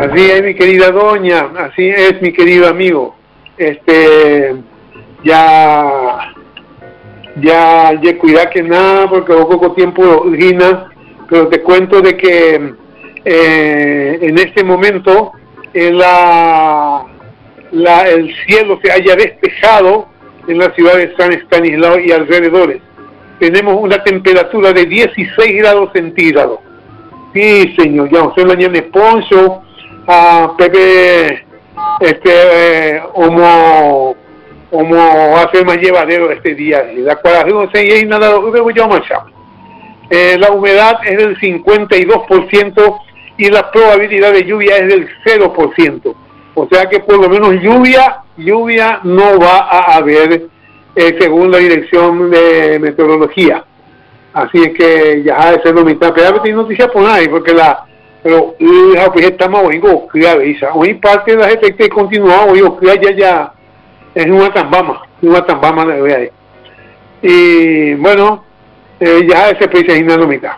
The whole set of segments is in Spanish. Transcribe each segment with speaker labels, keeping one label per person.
Speaker 1: Así es, mi querida doña, así es, mi querido amigo. Ya cuidar que nada, porque poco tiempo Gina, pero te cuento de que en este momento el cielo se haya despejado en la ciudad de San Estanislao y alrededores. Tenemos una temperatura de 16 grados centígrados. Sí, señor, ya usted mañana es Poncho, a Pepe, como hacer más llevadero este día. La cual y nada, la humedad es del 52% y la probabilidad de lluvia es del 0%. O sea que por lo menos lluvia no va a haber, según la dirección de meteorología. Así es que ya es lo mitad. Pero hay noticias por ahí, porque pero estamos hoy parte de la gente que continúa hoy ya es una tambama de hoy ahí. Y bueno, ya ese país es la mitad.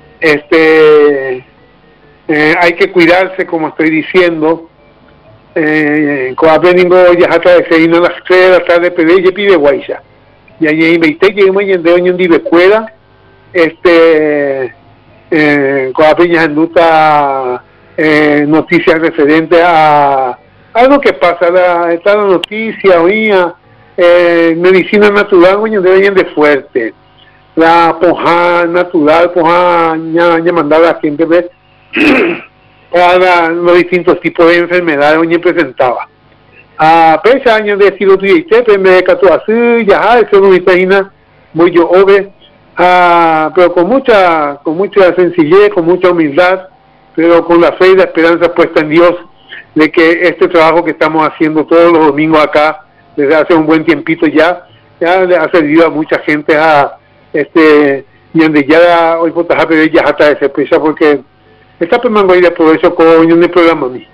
Speaker 1: Hay que cuidarse, como estoy diciendo. Coapeningo ya hasta de seguir a las 3 de la tarde y pide guaisa. Y ahí invité que me de hoy en día escuela. Coapeña enduta noticias referentes a algo que pasa, está la noticia oía medicina natural hoy en de fuerte. La poja natural, ya mandaba a gente ver para los distintos tipos de enfermedades que presentaba. A pesar años de estilo de me cató así, ya eso no me imagina muy yo ove, pero con mucha sencillez, con mucha humildad, pero con la fe y la esperanza puesta en Dios de que este trabajo que estamos haciendo todos los domingos acá desde hace un buen tiempito ya le ha servido a mucha gente y donde ya hoy por pero ya hasta ese pesa porque está permango ahí de por eso con un programa a mí.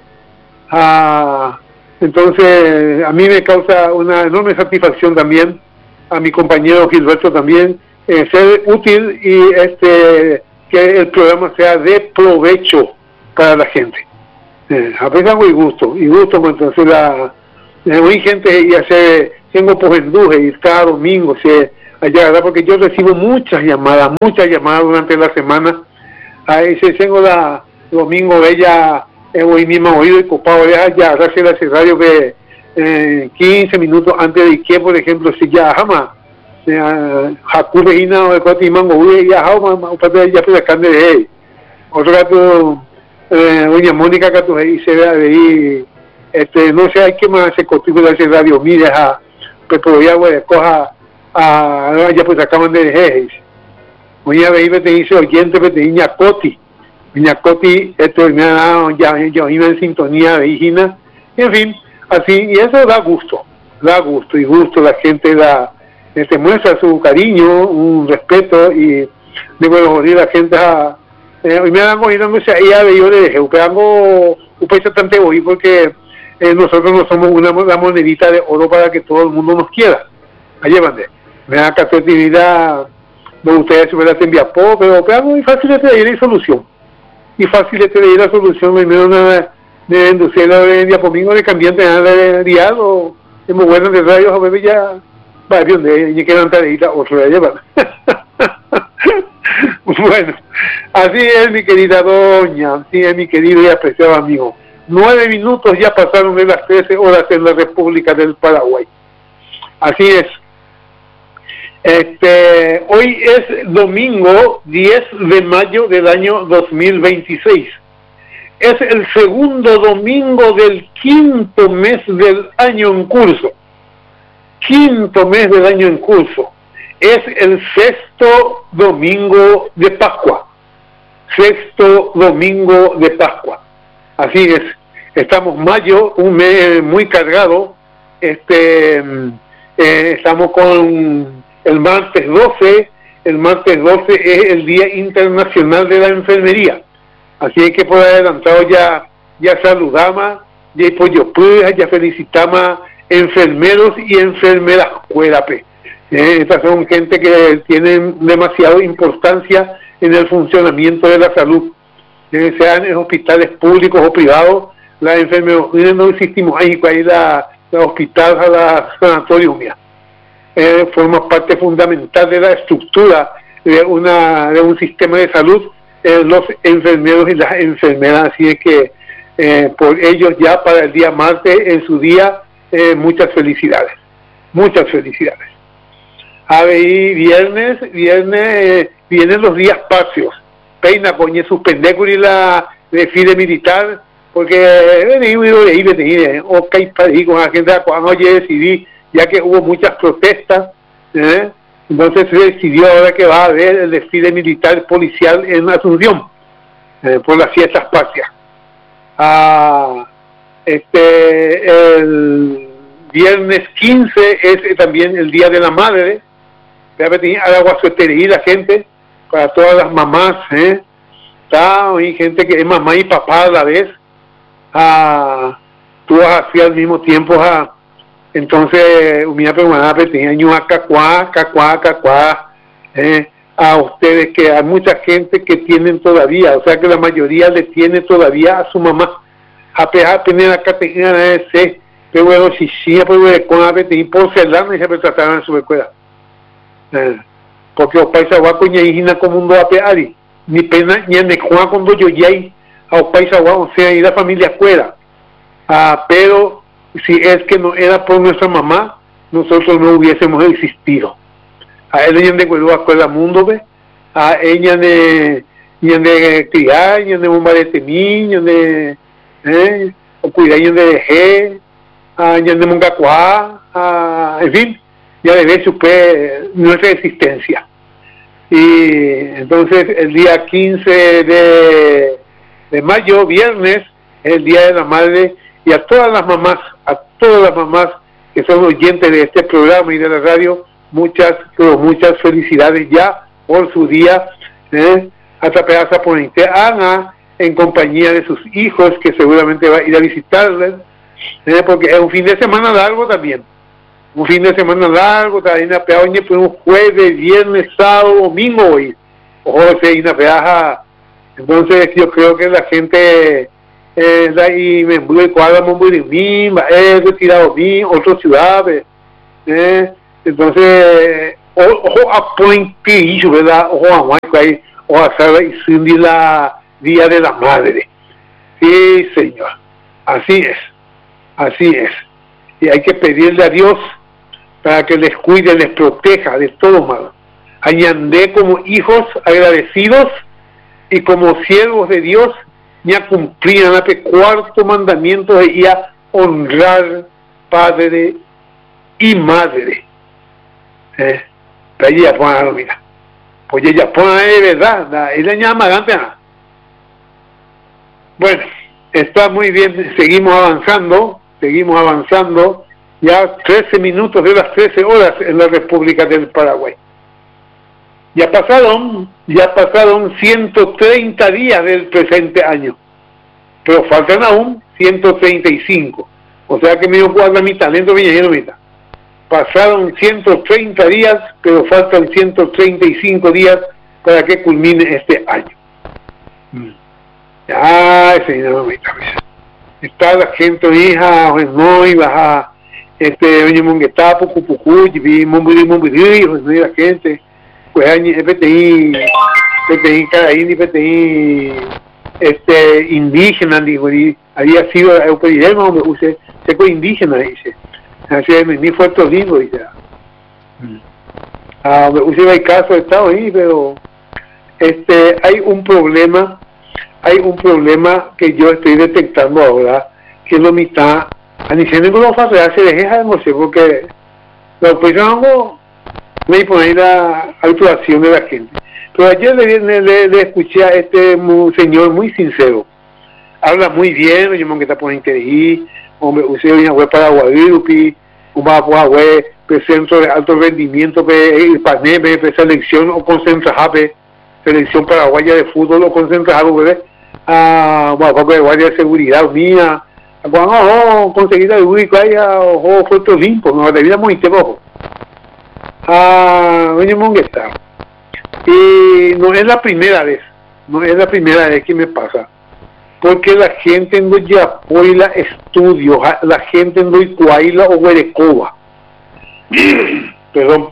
Speaker 1: Entonces a mí me causa una enorme satisfacción también, a mi compañero Gilberto también, ser útil y que el programa sea de provecho para la gente. Apenas y gusto, pues entonces hay gente y hace, tengo posenduje y cada domingo allá, ¿verdad? Porque yo recibo muchas llamadas durante la semana. Ahí tengo domingo ella hoy mismo oído y copado ya hace la radio que 15 minutos antes de que, por ejemplo, si ya jamás Jacu Regina o de Cotimango ya jamás ya pues acá de él otro gato doña Mónica gato ahí se ve ahí no sé hay que más se contribuye a ese radio mire pues por ya güey coja ya pues acaban de jejes oye veí te dice oyente te niña Coti me ha dado ya iba en sintonía de Higina, en fin, así, y eso da gusto, la gente muestra su cariño, un respeto, y luego joder la gente hoy me han oído, no sé, ella de yo le dejé, pero hago un país bastante hoy, porque nosotros no somos la monedita de oro para que todo el mundo nos quiera, allá van me da creatividad, no ustedes se me las envían poco, pero hago muy fácil de traer solución. Y fácil de tener la solución, primero de inducir la de pomingo de cambiante de dial o de muy buenas de rayos a ver ya varios de y quedan tareitas otro de llevar. Bueno, así es mi querida doña, así es mi querido y apreciado amigo. 9 minutos ya pasaron de las 13 horas en la República del Paraguay. Así es. Hoy es domingo 10 de mayo del año 2026. Es el segundo domingo del quinto mes del año en curso. Es el sexto domingo de Pascua. Así es. Estamos mayo, un mes muy cargado. Estamos con el martes 12 es el Día Internacional de la Enfermería. Así es que por adelantado ya saludamos, ya felicitamos enfermeros y enfermeras. Estas son gente que tienen demasiada importancia en el funcionamiento de la salud, sean en hospitales públicos o privados, la enfermedad no existimos ahí, ahí la hospital, la sanatorio, mía. Forma parte fundamental de la estructura de un sistema de salud, los enfermeros y las enfermeras, así es que por ellos ya para el día martes en su día, muchas felicidades. A ver, y viernes vienen los días patrios. Peina coñe suspender con la desfile militar, porque ok, con la gente cuando decidí, ya que hubo muchas protestas, entonces se decidió ahora que va a haber el desfile militar policial en Asunción, por las fiestas patrias. El viernes 15 es también el Día de la Madre, y la gente, para todas las mamás, hay gente que es mamá y papá a la vez, tú vas así al mismo tiempo, entonces, a ustedes, que hay mucha gente que tienen todavía, o sea que la mayoría le tiene todavía a su mamá, a pesar de tener acá, pero bueno, si pues con porcelana y se trataban en su escuela. Porque los países guapos y como un do apeari ni pena ni en Juan cuando yo llegué a los países guapos, o sea, y la familia escuela, pero si es que no era por nuestra mamá, nosotros no hubiésemos existido. A ella de cuando a escuela mundo ve, a ella de criar, de bomba de niño, de o cuidar de de mongacuá, en fin, ya debe supe nuestra existencia. Y entonces el día 15 de mayo, viernes, es el Día de la Madre, y a todas las mamás que son oyentes de este programa y de la radio, muchas felicidades ya por su día, hasta pedazo por Ana, en compañía de sus hijos, que seguramente va a ir a visitarles, porque es un fin de semana largo también. También a peaña fue un jueves, viernes, sábado, domingo hoy. Entonces yo creo que la gente ahí me voy cuadra muy bien, retirado bien, otras ciudades, entonces ojo a Puente, ¿verdad? Ojo a Huayco, ojo a Sara y Cindy la Día de la Madre. Sí, señor, así es, y hay que pedirle a Dios para que les cuide, les proteja de todo mal. Añandé como hijos agradecidos y como siervos de Dios, ya cumplían el cuarto mandamiento de ella, honrar padre y madre. Ella pone, mira, pues ella pone de verdad, ella llama antes. Bueno, está muy bien, seguimos avanzando, ya 13 minutos de las 13 horas en la República del Paraguay. Ya pasaron 130 días del presente año, pero faltan aún 135, o sea que me guarda mi talento, mitad. Pasaron 130 días, pero faltan 135 días para que culmine este año. Ay, señor, está la gente, hija, no iba oye, monguetá, pucu, y la gente, pues, PTI, indígena, digo, y había sido el periodismo, me puse, seco indígena, dice, así me fue otro libro, dice, me puse el caso de Estado ahí, pero, hay un problema que yo estoy detectando ahora, que es lo mitad, a ni se no se deja de mostrar, porque los personas me ponen la actuación de la gente. Pero ayer le escuché a señor muy sincero, habla muy bien, yo me está por interés, hombre, usted una web para Guadalupe, una web, centro de alto rendimiento, el panel, selección o concentrada, selección paraguaya de fútbol o concentrado, bueno, para guardia de seguridad mía, cuando conseguir la ubico ahí, ojo, Puerto Limpo, no, de vida muy temojo. Doña Mongueta, y no es la primera vez que me pasa. porque la gente no ya apoya estudios, la gente no iguala o huerecoba. Perdón.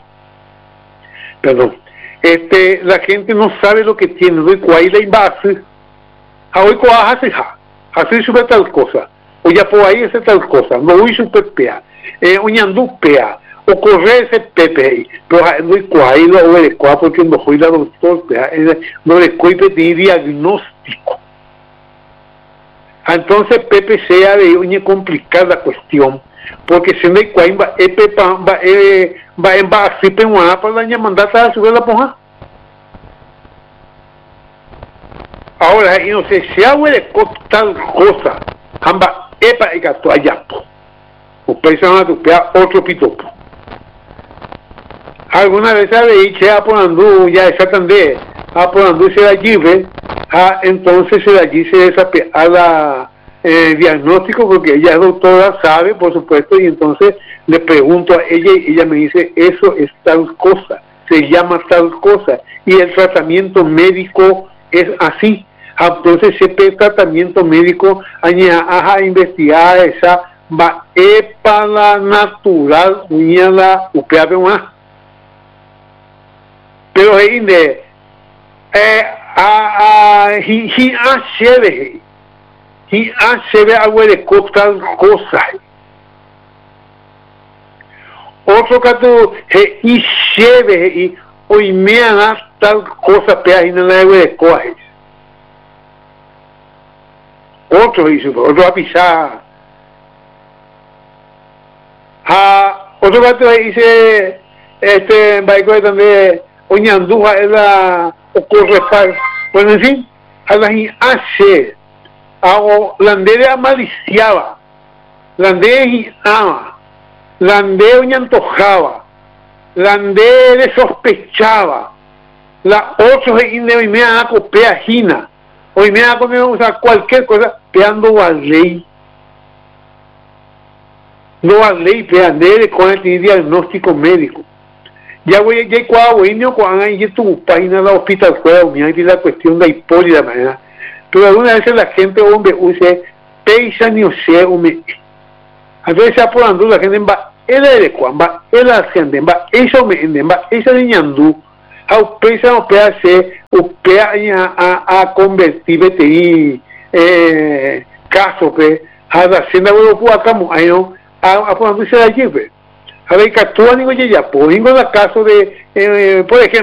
Speaker 1: La gente no sabe lo que tiene, no iguala en base. A hoy hace sobre tal cosa, o ya por ahí hace tal cosa, no voy super pea, uñandú pea, o correr ese pepe, pero no iguala o huerecoba porque no fue la doctor pea, no le cuide de diagnóstico. Entonces Pepe sea de una complicada cuestión, porque si no hay cuaimba, va en base para la mandata a subir la ponja. Ahora, y no sé, si hago de tal cosa, amba epa y gato allá, o personas tu pea otro pitopo. Alguna vez sabe que aponando ya exactamente, aponando se allí ve. Entonces allí se desapea a la diagnóstico porque ella es doctora, sabe por supuesto, y entonces le pregunto a ella y ella me dice, eso es tal cosa, se llama tal cosa, y el tratamiento médico es así. Entonces ese tratamiento médico a investigar esa va para la natural uña la upeape más, pero ahí de he acheve algo de tal cosa. Otro caso y cheve y hoy me haga tal cosa pea y no la hago de coajes. Otro hizo, otro a pisar. Otro caso dice baico también oñanduja es la ocurre. Bueno, en fin, a la hace, landere amaliciaba, landere ama, landere antojaba, landere sospechaba, la ocho y me haga copia gina, hoy me haga usar cualquier cosa, peando a ley. No a ley, peandere con el diagnóstico médico. Ya voy a cuando hay tu página la hospital fuera y la cuestión de hipólita manera, pero algunas veces la gente hombre use peisa ni ose hombre, a veces apurando la gente va el de cuan va el ascende va eso me va esa de ñandú a peisa o pease o pea a convertir BTI caso que a la hacienda vuelvo por acá ahí no apurando ese de allí. A ver, que actúa en la caso de, por ejemplo,